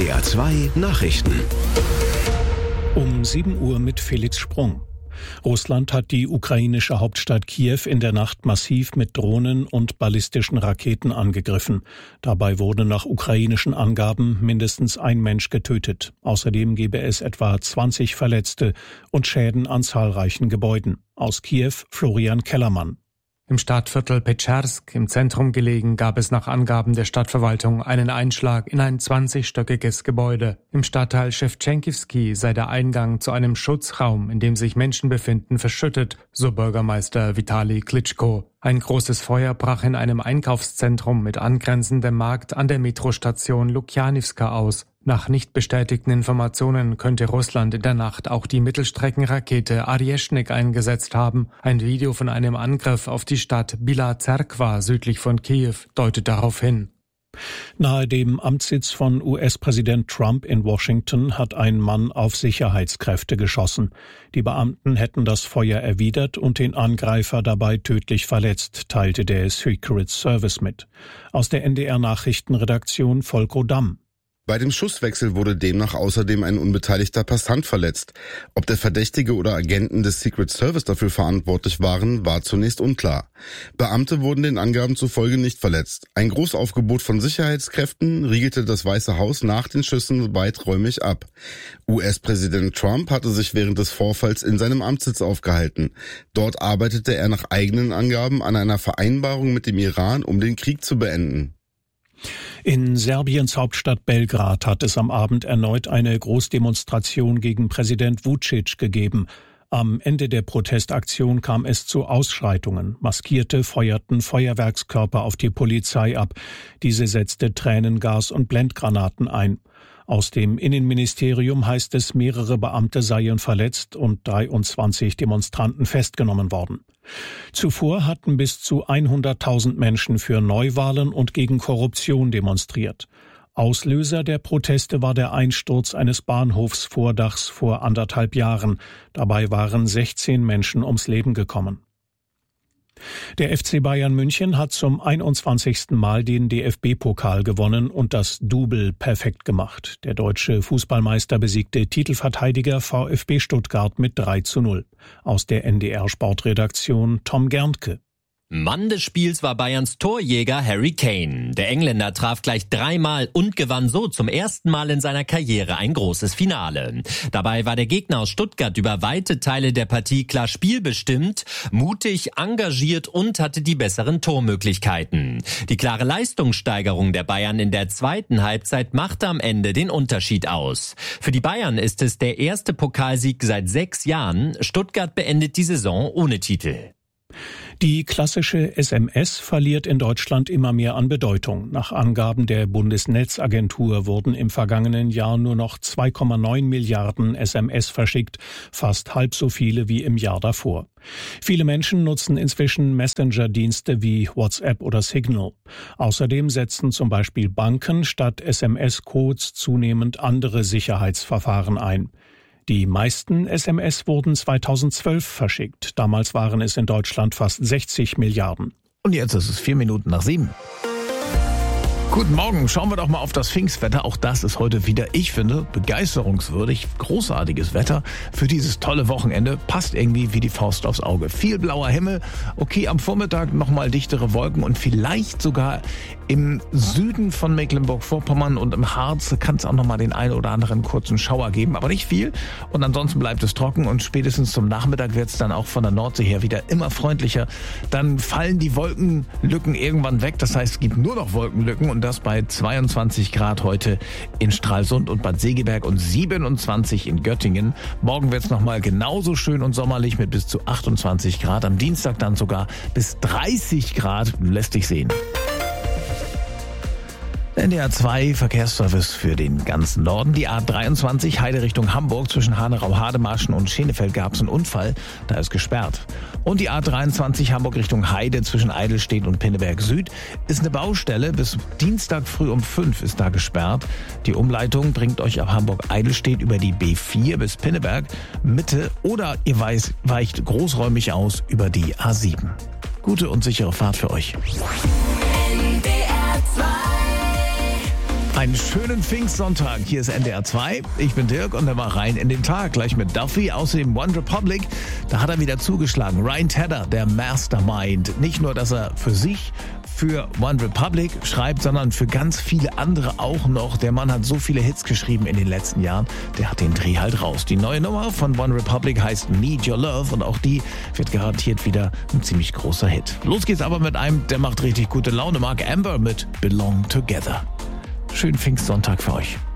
NDR 2 Nachrichten. Um 7 Uhr mit Felix Sprung. Russland hat die ukrainische Hauptstadt Kiew in der Nacht massiv mit Drohnen und ballistischen Raketen angegriffen. Dabei wurde nach ukrainischen Angaben mindestens ein Mensch getötet. Außerdem gebe es etwa 20 Verletzte und Schäden an zahlreichen Gebäuden. Aus Kiew Florian Kellermann. Im Stadtviertel Petschersk, im Zentrum gelegen, gab es nach Angaben der Stadtverwaltung einen Einschlag in ein 20-stöckiges Gebäude. Im Stadtteil Schewtschenkivsky sei der Eingang zu einem Schutzraum, in dem sich Menschen befinden, verschüttet, so Bürgermeister Vitali Klitschko. Ein großes Feuer brach in einem Einkaufszentrum mit angrenzendem Markt an der Metrostation Lukjanivska aus. Nach nicht bestätigten Informationen könnte Russland in der Nacht auch die Mittelstreckenrakete Arjeschnik eingesetzt haben. Ein Video von einem Angriff auf die Stadt Bila Zerkva südlich von Kiew deutet darauf hin. Nahe dem Amtssitz von US-Präsident Trump in Washington hat ein Mann auf Sicherheitskräfte geschossen. Die Beamten hätten das Feuer erwidert und den Angreifer dabei tödlich verletzt, teilte der Secret Service mit. Aus der NDR-Nachrichtenredaktion Volko Damm. Bei dem Schusswechsel wurde demnach außerdem ein unbeteiligter Passant verletzt. Ob der Verdächtige oder Agenten des Secret Service dafür verantwortlich waren, war zunächst unklar. Beamte wurden den Angaben zufolge nicht verletzt. Ein Großaufgebot von Sicherheitskräften riegelte das Weiße Haus nach den Schüssen weiträumig ab. US-Präsident Trump hatte sich während des Vorfalls in seinem Amtssitz aufgehalten. Dort arbeitete er nach eigenen Angaben an einer Vereinbarung mit dem Iran, um den Krieg zu beenden. In Serbiens Hauptstadt Belgrad hat es am Abend erneut eine Großdemonstration gegen Präsident Vučić gegeben. Am Ende der Protestaktion kam es zu Ausschreitungen. Maskierte feuerten Feuerwerkskörper auf die Polizei ab. Diese setzte Tränengas und Blendgranaten ein. Aus dem Innenministerium heißt es, mehrere Beamte seien verletzt und 23 Demonstranten festgenommen worden. Zuvor hatten bis zu 100.000 Menschen für Neuwahlen und gegen Korruption demonstriert. Auslöser der Proteste war der Einsturz eines Bahnhofsvordachs vor 1,5 Jahren. Dabei waren 16 Menschen ums Leben gekommen. Der FC Bayern München hat zum 21. Mal den DFB-Pokal gewonnen und das Double perfekt gemacht. Der deutsche Fußballmeister besiegte Titelverteidiger VfB Stuttgart mit 3:0. Aus der NDR-Sportredaktion Tom Gerntke. Mann des Spiels war Bayerns Torjäger Harry Kane. Der Engländer traf gleich 3-mal und gewann so zum ersten Mal in seiner Karriere ein großes Finale. Dabei war der Gegner aus Stuttgart über weite Teile der Partie klar spielbestimmt, mutig, engagiert und hatte die besseren Tormöglichkeiten. Die klare Leistungssteigerung der Bayern in der zweiten Halbzeit machte am Ende den Unterschied aus. Für die Bayern ist es der erste Pokalsieg seit 6 Jahren. Stuttgart beendet die Saison ohne Titel. Die klassische SMS verliert in Deutschland immer mehr an Bedeutung. Nach Angaben der Bundesnetzagentur wurden im vergangenen Jahr nur noch 2,9 Milliarden SMS verschickt, fast halb so viele wie im Jahr davor. Viele Menschen nutzen inzwischen Messenger-Dienste wie WhatsApp oder Signal. Außerdem setzen zum Beispiel Banken statt SMS-Codes zunehmend andere Sicherheitsverfahren ein. Die meisten SMS wurden 2012 verschickt. Damals waren es in Deutschland fast 60 Milliarden. Und jetzt ist es 7:04. Guten Morgen, schauen wir doch mal auf das Pfingstwetter. Auch das ist heute wieder, ich finde, begeisterungswürdig. Großartiges Wetter für dieses tolle Wochenende. Passt irgendwie wie die Faust aufs Auge. Viel blauer Himmel. Okay, am Vormittag nochmal dichtere Wolken und vielleicht sogar im Süden von Mecklenburg-Vorpommern und im Harz kann es auch nochmal den einen oder anderen kurzen Schauer geben, aber nicht viel. Und ansonsten bleibt es trocken und spätestens zum Nachmittag wird es dann auch von der Nordsee her wieder immer freundlicher. Dann fallen die Wolkenlücken irgendwann weg. Das heißt, es gibt nur noch Wolkenlücken und das bei 22 Grad heute in Stralsund und Bad Segeberg und 27 in Göttingen. Morgen wird es nochmal genauso schön und sommerlich mit bis zu 28 Grad. Am Dienstag dann sogar bis 30 Grad, lässt sich sehen. NDR 2 Verkehrsservice für den ganzen Norden. Die A23 Heide Richtung Hamburg zwischen Hanau-Hademarschen und Schenefeld gab es einen Unfall. Da ist gesperrt. Und die A23 Hamburg Richtung Heide zwischen Eidelstedt und Pinneberg Süd ist eine Baustelle. Bis Dienstag früh um 5 ist da gesperrt. Die Umleitung bringt euch ab Hamburg-Eidelstedt über die B4 bis Pinneberg Mitte oder ihr weicht großräumig aus über die A7. Gute und sichere Fahrt für euch. NDR 2 Einen schönen Pfingstsonntag. Hier ist NDR 2. Ich bin Dirk und wir machen rein in den Tag. Gleich mit Duffy, außerdem One Republic. Da hat er wieder zugeschlagen. Ryan Tedder, der Mastermind. Nicht nur, dass er für sich für One Republic schreibt, sondern für ganz viele andere auch noch. Der Mann hat so viele Hits geschrieben in den letzten Jahren. Der hat den Dreh halt raus. Die neue Nummer von One Republic heißt Need Your Love und auch die wird garantiert wieder ein ziemlich großer Hit. Los geht's aber mit einem, der macht richtig gute Laune. Mark Amber mit Belong Together. Schönen Pfingstsonntag für euch.